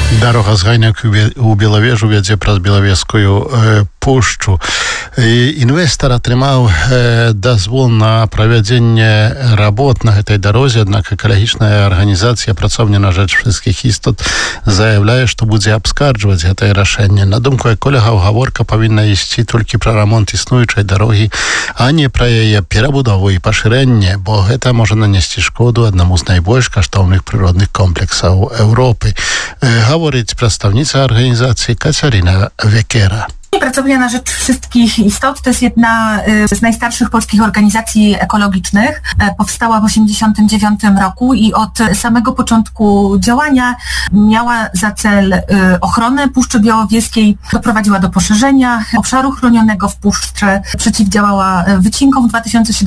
Дарога з Гайняк у Біловежу вядзе праз Белавежскую пушчу. Інвестор атрымаў дазвол на правядзенне работ на гэтай дарозе, аднак экалагічная арганізацыя «Працоўня на rzecz wszystkich істот» заяўляе, што будзе абскарджваць гэтае рашэнне. На думку эколагаў, гаворка павінна ісці толькі пра рамонт існуючай дарогі, а не пра яе перабудову і пашырэнне, бо гэта можа нанесці шкоду аднаму з найбольш каштоўных прыродных комплексаў Еўропы. Говорить przedstawnica organizacji Katarzyna Wiekera. Pracownia na rzecz wszystkich istot to jest jedna z najstarszych polskich organizacji ekologicznych. Powstała w 1989 roku i od samego początku działania miała za cel ochronę Puszczy Białowieskiej, doprowadziła do poszerzenia obszaru chronionego w puszczy, przeciwdziałała wycinkom w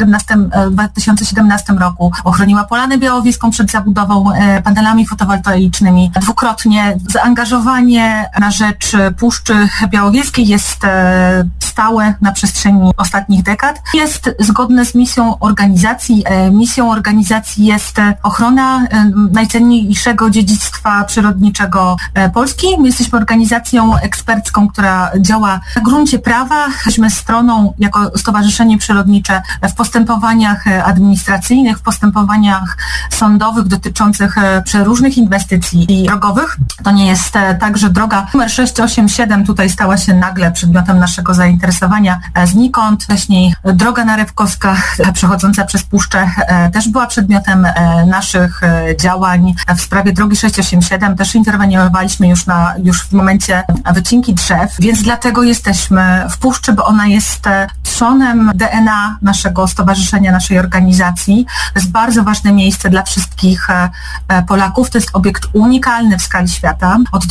2017 roku, ochroniła Polanę Białowieską przed zabudową panelami fotowoltaicznymi. Dwukrotnie zaangażowanie na rzecz Puszczy Białowieskiej jest stałe na przestrzeni ostatnich dekad. Jest zgodne z misją organizacji. Misją organizacji jest ochrona najcenniejszego dziedzictwa przyrodniczego Polski. My jesteśmy organizacją ekspercką, która działa na gruncie prawa. Jesteśmy stroną jako Stowarzyszenie Przyrodnicze w postępowaniach administracyjnych, w postępowaniach sądowych dotyczących przeróżnych inwestycji drogowych. To nie jest tak, że droga numer 687 tutaj stała się nagle przedmiotem naszego zainteresowania znikąd. Wcześniej droga narewkowska przechodząca przez puszczę też była przedmiotem naszych działań. W sprawie drogi 687 też interweniowaliśmy już w momencie wycinki drzew, więc dlatego jesteśmy w puszczy, bo ona jest trzonem DNA naszego stowarzyszenia, naszej organizacji. To jest bardzo ważne miejsce dla wszystkich Polaków. To jest obiekt unikalny w skali świata. Od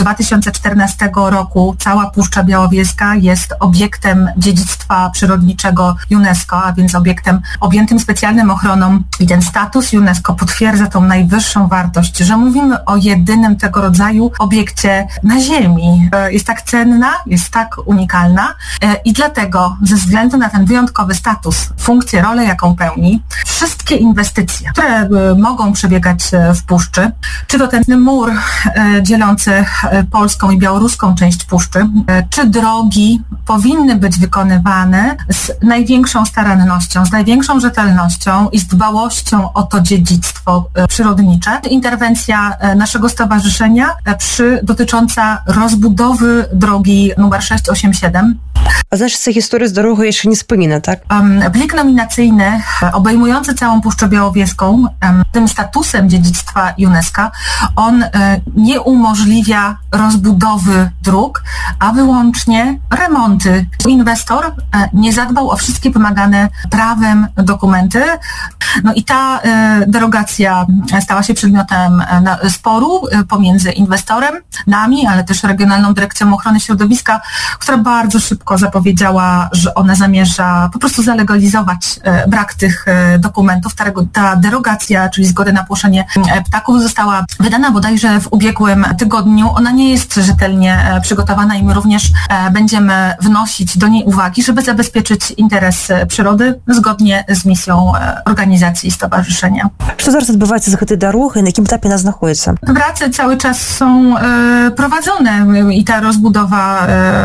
2014 roku cała Puszcza Białowieska jest obiektem dziedzictwa przyrodniczego UNESCO, a więc obiektem objętym specjalną ochroną i ten status UNESCO potwierdza tą najwyższą wartość, że mówimy o jedynym tego rodzaju obiekcie na Ziemi. Jest tak cenna, jest tak unikalna i dlatego ze względu na ten wyjątkowy status, funkcję, rolę, jaką pełni, wszystkie inwestycje, które mogą przebiegać w puszczy, czy to ten mur dzielący polską i białoruską część puszczy, czy drogi powinny być wykonywane z największą starannością, z największą rzetelnością i z dbałością o to dziedzictwo przyrodnicze. Interwencja naszego stowarzyszenia dotycząca rozbudowy drogi numer 687. A znaczy, historia z drogą jeszcze nie wspomina, tak? Plik nominacyjny obejmujący całą Puszczę Białowieską tym statusem dziedzictwa UNESCO, on nie umożliwia rozbudowy dróg, a wyłącznie remonty. Inwestor nie zadbał o wszystkie wymagane prawem dokumenty. No i ta derogacja stała się przedmiotem sporu pomiędzy inwestorem, nami, ale też Regionalną Dyrekcją Ochrony Środowiska, która bardzo szybko zapowiedziała, że ona zamierza po prostu zalegalizować brak tych dokumentów. Ta derogacja, czyli zgoda na płoszenie ptaków, została wydana bodajże w ubiegłym tygodniu. Ona nie jest rzetelnie przygotowana i my również będziemy wnosić do niej uwagi, żeby zabezpieczyć interes przyrody zgodnie z misją organizacji i stowarzyszenia. Co zaraz odbywa się z tej drogi i na jakim etapie ona znajduje się? Prace cały czas są prowadzone i ta rozbudowa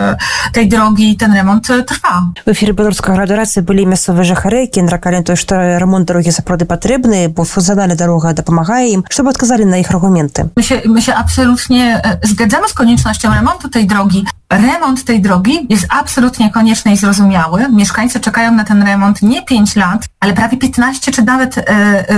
tej drogi, ten ремонт trwa. В ефірі Білоруської радіорації були місцеві жихари, які нарікали на те, що ремонт дороги сапраўды потрібний, бо функцjonalna droga допомагає їм. Що б odkazali na ich argumenty? My się absolutnie zgadzamy z koniecznością remontu tej drogi. Remont tej drogi jest absolutnie konieczny i zrozumiały. Mieszkańcy czekają na ten remont nie 5 lat, ale prawie 15 czy nawet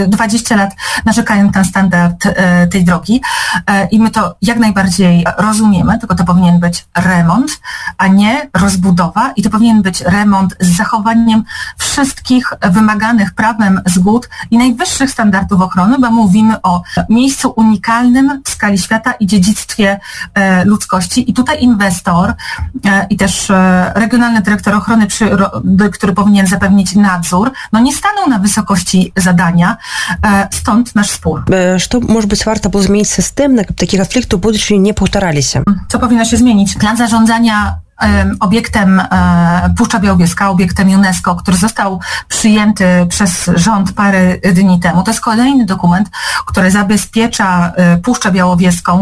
20 lat narzekają na ten standard tej drogi. I my to jak najbardziej rozumiemy, tylko to powinien być remont, a nie rozbudowa. I to powinien być remont z zachowaniem wszystkich wymaganych prawem zgód i najwyższych standardów ochrony, bo mówimy o miejscu unikalnym w skali świata i dziedzictwie ludzkości. I tutaj inwestor i też Regionalny Dyrektor Ochrony Przyrody, który powinien zapewnić nadzór, no nie stanął na wysokości zadania, stąd nasz spór. Co może być warto było zmienić system, żeby takie konflikty w будущем nie powtarzali się? Co powinno się zmienić? Plan zarządzania obiektem Puszcza Białowieska, obiektem UNESCO, który został przyjęty przez rząd parę dni temu. To jest kolejny dokument, który zabezpiecza Puszczę Białowieską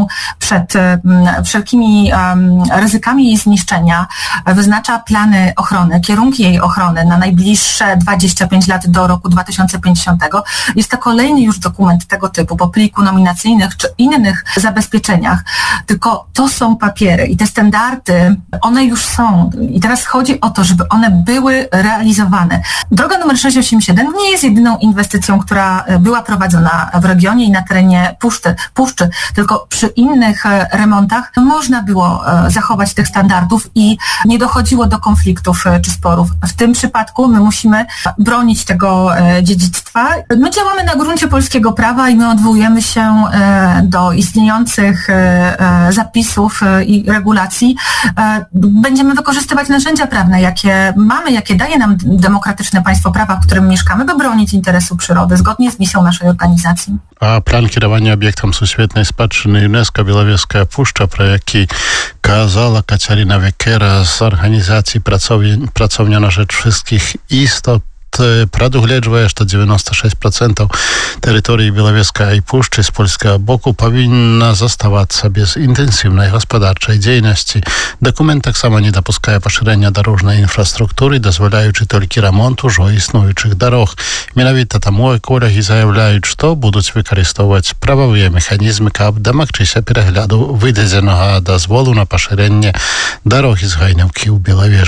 przed wszelkimi ryzykami jej zniszczenia, wyznacza plany ochrony, kierunki jej ochrony na najbliższe 25 lat do roku 2050. Jest to kolejny już dokument tego typu po pliku nominacyjnych czy innych zabezpieczeniach. Tylko to są papiery i te standardy, one już są. I teraz chodzi o to, żeby one były realizowane. Droga numer 687 nie jest jedyną inwestycją, która była prowadzona w regionie i na terenie puszczy, tylko przy innych remontach można było zachować tych standardów i nie dochodziło do konfliktów czy sporów. W tym przypadku my musimy bronić tego dziedzictwa. My działamy na gruncie polskiego prawa i my odwołujemy się do istniejących zapisów i regulacji. Będziemy wykorzystywać narzędzia prawne, jakie mamy, jakie daje nam demokratyczne państwo prawa, w którym mieszkamy, by bronić interesu przyrody, zgodnie z misją naszej organizacji. A plan kierowania obiektem Всесвітньої спадщини UNESCO Białowieska Puszcza, про який казала Katarzyna Wiekera z organizacji Pracownia na rzecz wszystkich istot, прадугледжвае, што 96% тэрыторыі Белавежскай пушчы з польскага боку павінна заставацца без інтэнсіўнай гаспадарчай дзейнасці. Дакумент таксама не дапускае пашырэння дарожнай інфраструктуры, дазваляючы толькі рамонт ужо існуючых дарог. Менавіта таму эколагі заяўляюць, што будуць выкарыстоўваць прававыя механізмы, каб дамагчыся перагляду выдадзенага дазволу на пашырэнне дарогі з Гайнаўкі ў Белавежжы.